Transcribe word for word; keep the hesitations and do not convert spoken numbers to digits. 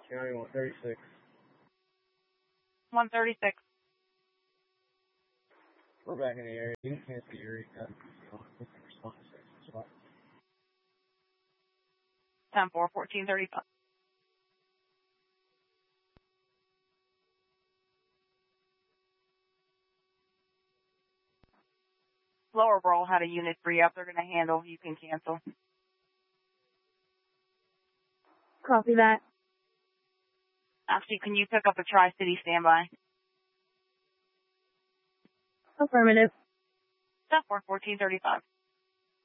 County one thirty-six. one thirty-six. We're back in the area. You can't see your area. Response. ten four, fourteen thirty-five. Lower Brawl had a unit free up. They're going to handle. You can cancel. Copy that. Actually, can you pick up a Tri-City standby? Affirmative. ten four, fourteen thirty-five.